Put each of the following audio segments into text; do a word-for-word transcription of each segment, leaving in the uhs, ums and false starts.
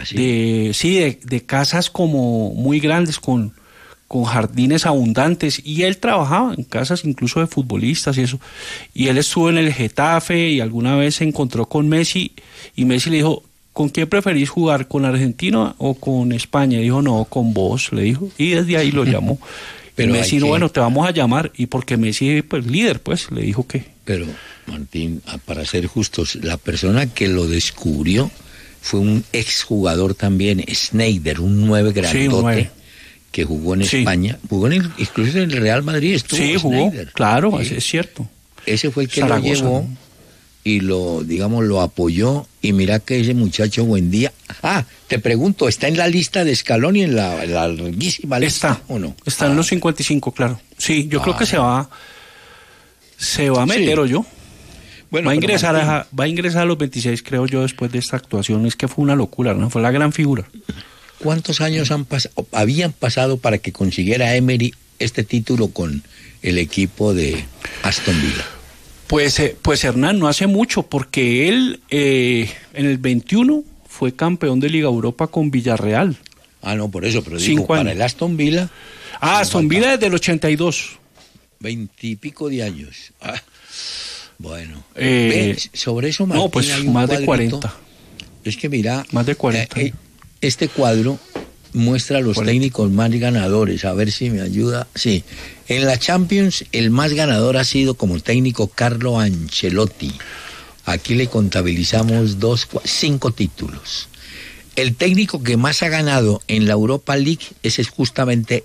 ¿Ah, sí? de sí, de, de casas como muy grandes con, con jardines abundantes, y él trabajaba en casas incluso de futbolistas y eso, y él estuvo en el Getafe y alguna vez se encontró con Messi y Messi le dijo: ¿con quién preferís jugar, con Argentina o con España? Y dijo: no, con vos, le dijo, y desde ahí lo llamó. Pero y Messi, no, que... bueno, te vamos a llamar, y porque Messi, pues líder, pues, le dijo que... Pero, Martín, para ser justos, la persona que lo descubrió fue un exjugador también, Sneijder, un nueve grandote, sí, un nueve. Que jugó en sí. España, jugó en el, incluso en el Real Madrid, estuvo Sí, jugó, Sneijder. Claro, sí. Es cierto. Ese fue el que Zaragoza, lo llevó, ¿no? Y lo, digamos, lo apoyó, y mira que ese muchacho Buendía... Ah, te pregunto, ¿está en la lista de Scaloni, en la, en la larguísima lista, está, o no? Está ah. en los cincuenta y cinco, claro. Sí, yo ah. creo que se va, se va a meter, sí. ¿o yo? Bueno, va a ingresar Martín, a, va a ingresar a los veintiséis, creo yo, después de esta actuación. Es que fue una locura, ¿no? Fue la gran figura. ¿Cuántos años han pasado, habían pasado para que consiguiera Emery este título con el equipo de Aston Villa? Pues, eh, pues Hernán, no hace mucho, porque él eh, en el veintiuno fue campeón de Liga Europa con Villarreal. Ah, no, por eso, pero digo, para el Aston Villa... Ah, Aston Villa desde el ochenta y dos. Veintipico de años. Ah, bueno. Eh, Ve, sobre eso, Martín, no, pues hay un más cuadrito. de cuarenta. Es que mira... Más de cuarenta. Eh, eh, este cuadro muestra a los cuarenta. Técnicos más ganadores. A ver si me ayuda. Sí. En la Champions, el más ganador ha sido como técnico Carlo Ancelotti. Aquí le contabilizamos dos, cinco títulos. El técnico que más ha ganado en la Europa League ese es justamente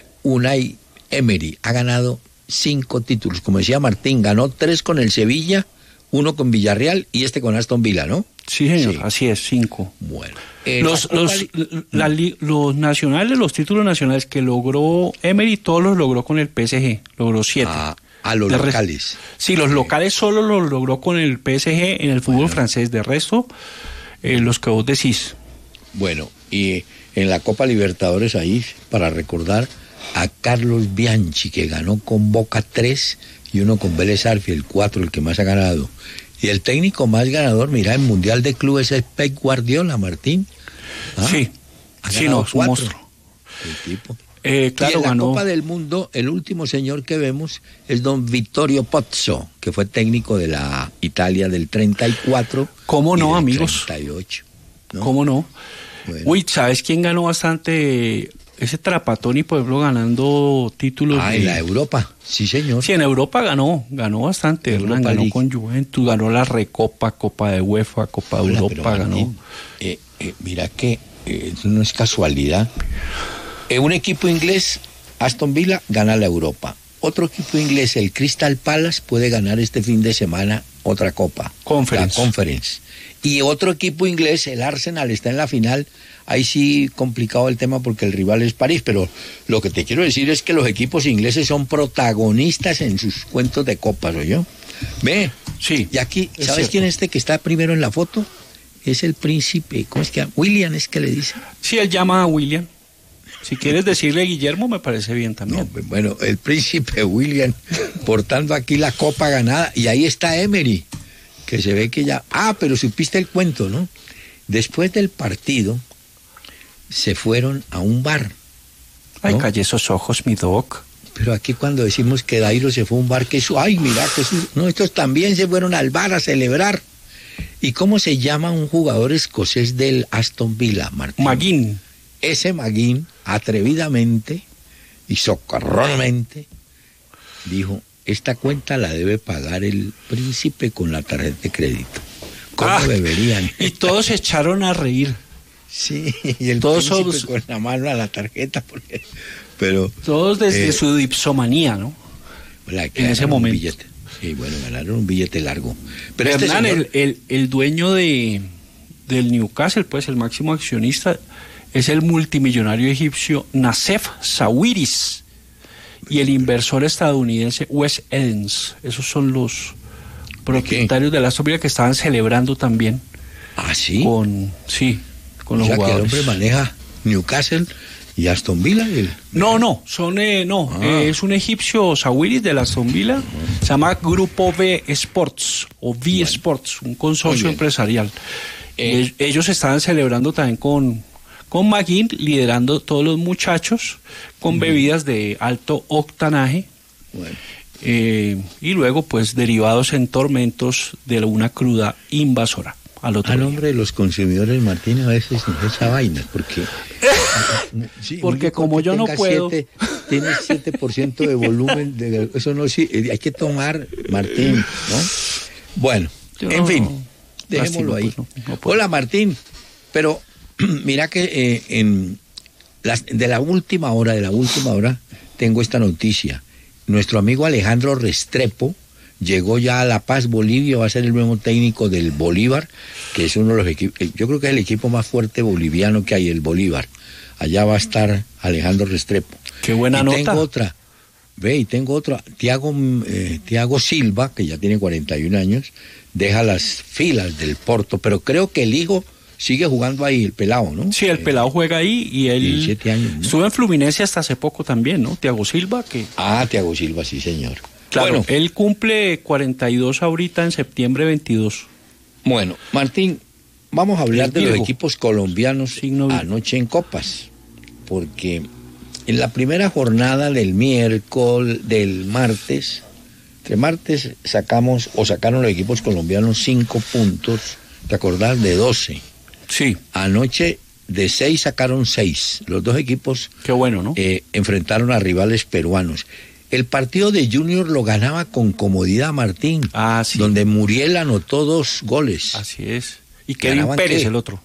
Unai Emery. Ha ganado cinco títulos. Como decía Martín, ganó tres con el Sevilla, uno con Villarreal y este con Aston Villa, ¿no? Sí, señor, sí. Así es, cinco. Bueno. Eh, los, los, la, los nacionales, los títulos nacionales que logró Emery, todos los logró con el P S G, logró siete. Ah, a los de locales. Sí, los sí. locales solo los logró con el P S G en el fútbol bueno. francés, de resto, eh, los que vos decís. Bueno, y en la Copa Libertadores ahí, para recordar a Carlos Bianchi, que ganó con Boca tres y uno con Vélez Sarsfield, cuatro, el que más ha ganado. Y el técnico más ganador, mira, en Mundial de Clubes es Pep Guardiola, Martín. ¿Ah? Sí, sí, no, es un monstruo. El tipo. Eh, claro, y en la ganó. Copa del Mundo, el último señor que vemos es don Vittorio Pozzo, que fue técnico de la Italia del treinta y cuatro. ¿Cómo no, amigos? treinta y ocho. ¿No? ¿Cómo no? Bueno. Uy, ¿sabes quién ganó bastante? Ese Trapattoni, por ejemplo, ganando títulos. Ah, de... en la Europa, sí señor. Sí, en Europa ganó, ganó bastante. Hernán, ganó League. Con Juventus, ganó la Recopa, Copa de UEFA, Copa de Hola, Europa, ganó. Martín, eh, eh, mira que eh, no es casualidad. Eh, un equipo inglés, Aston Villa, gana la Europa. Otro equipo inglés, el Crystal Palace, puede ganar este fin de semana otra copa. Conference. La Conference. Y otro equipo inglés, el Arsenal, está en la final. Ahí sí complicado el tema porque el rival es París, pero lo que te quiero decir es que los equipos ingleses son protagonistas en sus cuentos de copas, ¿o yo? Ve, sí. Y aquí, ¿sabes cierto. quién es este que está primero en la foto? Es el príncipe, ¿cómo es que llama? William es que le dice. Sí, él llama a William. Si quieres decirle Guillermo, me parece bien también. No, bueno, el príncipe William portando aquí la copa ganada, y ahí está Emery, que se ve que ya... Ah, pero supiste el cuento, ¿no? Después del partido, se fueron a un bar, ¿no? Ay, calle esos ojos, mi doc. Pero aquí cuando decimos que Dairo se fue a un bar, que eso... Ay, mira, que eso... No, estos también se fueron al bar a celebrar. ¿Y cómo se llama un jugador escocés del Aston Villa, Martín? McGinn. Ese McGinn, atrevidamente y socorronamente, dijo, esta cuenta la debe pagar el príncipe con la tarjeta de crédito. ¿Cómo ah, beberían? Y todos se echaron a reír. Sí, y el todos príncipe somos... con la mano a la tarjeta, porque, pero... Todos desde eh, su dipsomanía, ¿no? La, en ese momento. Billete. Sí, bueno, ganaron un billete largo. Pero Hernán, este señor... el, el, el dueño de del Newcastle, pues el máximo accionista, es el multimillonario egipcio Nassef Sawiris y el inversor estadounidense Wes Edens. Esos son los propietarios de la Aston Villa que estaban celebrando también. ¿Ah, sí? Con, sí, con o los sea, jugadores. Que el hombre maneja Newcastle y Aston Villa. El... No, no, son, eh, no, ah. eh, es un egipcio Sawiris de la Aston Villa. Uh-huh. Se llama Grupo V Sports o V bueno. Sports, un consorcio empresarial. Eh, ellos estaban celebrando también con, con Maguín, liderando todos los muchachos con uh-huh. bebidas de alto octanaje. Bueno. Eh, y luego, pues, derivados en tormentos de una cruda invasora. Al otro a día. nombre de los consumidores, Martín, a veces no esa vaina, porque... sí, porque como yo no puedo... Siete, tienes siete por ciento de volumen, de, eso no sí, hay que tomar, Martín, ¿no? Bueno, yo en no, fin, no, dejémoslo ahí. Pues no, no Hola, Martín, pero mira que eh, en las, de la última hora, de la última hora, tengo esta noticia. Nuestro amigo Alejandro Restrepo llegó ya a La Paz, Bolivia, va a ser el nuevo técnico del Bolívar, que es uno de los equipos, yo creo que es el equipo más fuerte boliviano que hay, el Bolívar. Allá va a estar Alejandro Restrepo. Qué buena y nota. Tengo otra, ve, y tengo otra, Thiago, eh, Thiago Silva, que ya tiene cuarenta y un años, deja las filas del Porto, pero creo que el hijo sigue jugando ahí, el pelado, ¿no? Sí, el pelado eh, juega ahí y él diecisiete años, ¿no? Estuvo en Fluminense hasta hace poco también, ¿no? Thiago Silva, que... Ah, Thiago Silva, sí, señor. Claro, bueno, él cumple cuarenta y dos ahorita en septiembre veintidós. Bueno, Martín, vamos a hablar de los equipos colombianos anoche en Copas, porque en la primera jornada del miércoles, del martes, entre martes sacamos, o sacaron los equipos colombianos cinco puntos, ¿te acordás? De doce. Sí. Anoche de seis sacaron seis. Los dos equipos Qué bueno, ¿no? eh, enfrentaron a rivales peruanos. El partido de Junior lo ganaba con comodidad, Martín. Ah, sí. Donde Muriel anotó dos goles. Así es. Y Kevin Pérez, ¿qué? el otro.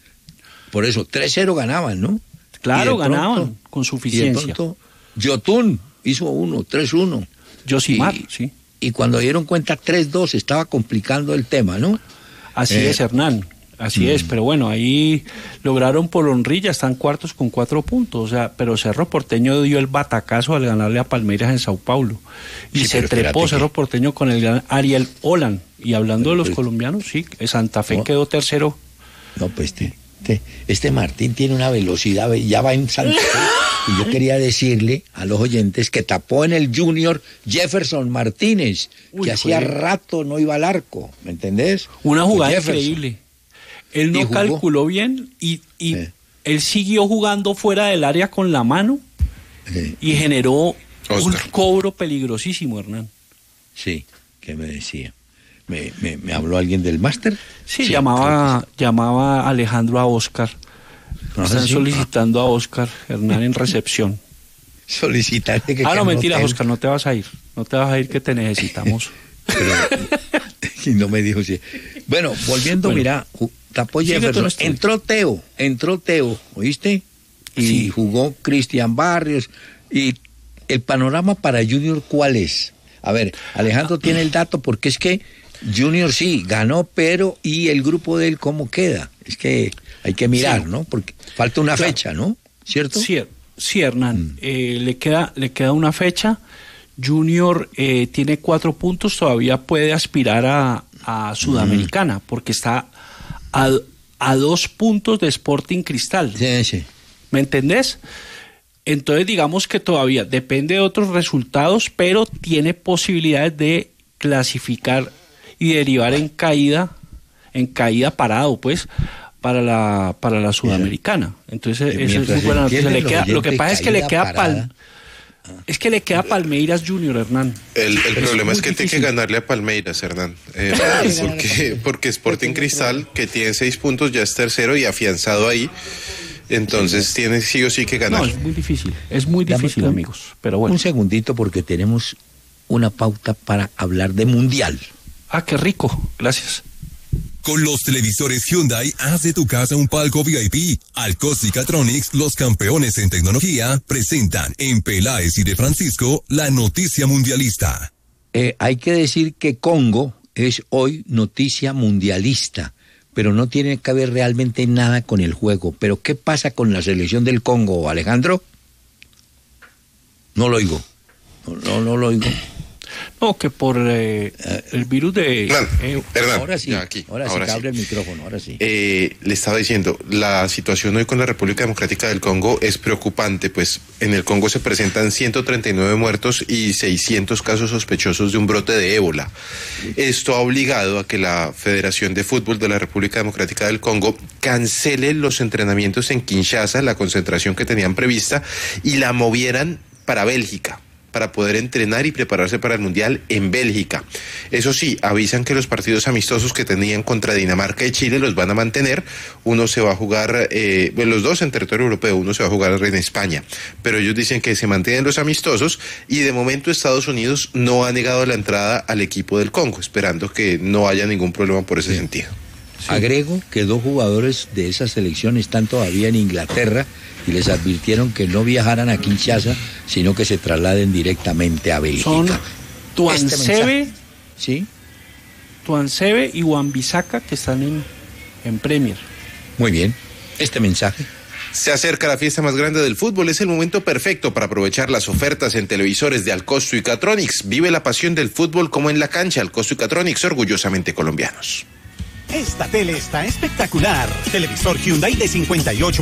Por eso, tres cero ganaban, ¿no? Claro, pronto, ganaban con suficiencia. Y de pronto, Yotun hizo uno, tres uno. Yosimar, sí. Y cuando dieron cuenta, tres dos, estaba complicando el tema, ¿no? Así eh, es, Hernán. Así mm. es, pero bueno, ahí lograron por honrilla, están cuartos con cuatro puntos, o sea, pero Cerro Porteño dio el batacazo al ganarle a Palmeiras en Sao Paulo, y sí, se trepó Cerro que... Porteño con el gran Ariel Olan, y hablando pero, de los pues, colombianos, sí, Santa Fe no, quedó tercero. No, pues este, este, este Martín tiene una velocidad, ya va en Santa Fe, y yo quería decirle a los oyentes que tapó en el Junior Jefferson Martínez, Uy, que hacía joder. rato no iba al arco, ¿me entendés? Una jugada increíble. Él no calculó bien y, y eh. él siguió jugando fuera del área con la mano eh. y generó Oscar. un cobro peligrosísimo, Hernán. Sí, ¿qué me decía? ¿Me, me, me habló alguien del máster? Sí, sí, llamaba, sí. llamaba Alejandro a Oscar. No, Están sí. solicitando a Oscar, Hernán, en recepción. Solicitarle que... Ah, no, mentira, hotel. Oscar, no te vas a ir. No te vas a ir, que te necesitamos. Pero, y no me dijo si... Bueno, volviendo, bueno. mira... Tapó Jefferson, entró Teo, entró Teo, ¿oíste? Y sí. jugó Cristian Barrios. Y el panorama para Junior, ¿cuál es? A ver, Alejandro ah, tiene el dato, porque es que Junior sí, ganó, pero ¿y el grupo de él cómo queda? Es que hay que mirar, sí. ¿no? Porque falta una claro. fecha, ¿no? ¿Cierto? Sí, sí Hernán, mm. eh, le, queda, le queda una fecha. Junior eh, tiene cuatro puntos, todavía puede aspirar a, a Sudamericana, mm. porque está... A, a dos puntos de Sporting Cristal. Sí, sí. ¿Me entendés? Entonces digamos que todavía depende de otros resultados, pero tiene posibilidades de clasificar y derivar en caída, en caída parado, pues, para la para la Sudamericana. Entonces eso es muy buena noticia. Le queda, lo que pasa es que le queda pal, Es que le queda Palmeiras Junior, Hernán. El, el problema es, es que tiene que ganarle a Palmeiras, Hernán. Eh, porque, porque Sporting Cristal, que tiene seis puntos, ya es tercero y afianzado ahí. Entonces tiene sí o sí que ganar. No, es muy difícil. Es muy difícil, un, amigos. Pero bueno. Un segundito, porque tenemos una pauta para hablar de Mundial. Ah, qué rico. Gracias. Con los televisores Hyundai, haz de tu casa un palco V I P. Alcos y Catronics, los campeones en tecnología, presentan en Peláez y de Francisco la noticia mundialista. Eh, hay que decir que Congo es hoy noticia mundialista, pero no tiene que ver realmente nada con el juego. Pero ¿qué pasa con la selección del Congo, Alejandro? No lo oigo. No, no, no lo oigo. No, que por eh, el virus de... Hernán, eh, Hernán, Ahora sí, ya aquí, ahora sí, ahora que sí. abre el micrófono, ahora sí. Eh, le estaba diciendo, la situación hoy con la República Democrática del Congo es preocupante, pues en el Congo se presentan ciento treinta y nueve muertos y seiscientos casos sospechosos de un brote de ébola. Esto ha obligado a que la Federación de Fútbol de la República Democrática del Congo cancele los entrenamientos en Kinshasa, la concentración que tenían prevista, y la movieran para Bélgica, para poder entrenar y prepararse para el Mundial en Bélgica. Eso sí, avisan que los partidos amistosos que tenían contra Dinamarca y Chile los van a mantener. Uno se va a jugar, eh, bueno, los dos en territorio europeo, uno se va a jugar en España. Pero ellos dicen que se mantienen los amistosos y de momento Estados Unidos no ha negado la entrada al equipo del Congo, esperando que no haya ningún problema por ese sí. sentido. Sí. Agrego que dos jugadores de esa selección están todavía en Inglaterra y les advirtieron que no viajaran a Kinshasa, sino que se trasladen directamente a Bélgica. Son Tuansebe, este ¿sí? Tuansebe y Wan-Bissaka, que están en, en Premier. Muy bien. Este mensaje. Se acerca la fiesta más grande del fútbol, es el momento perfecto para aprovechar las ofertas en televisores de Alcosto y Catronics. Vive la pasión del fútbol como en la cancha. Alcosto y Catronics, orgullosamente colombianos. Esta tele está espectacular. Televisor Hyundai de cincuenta y ocho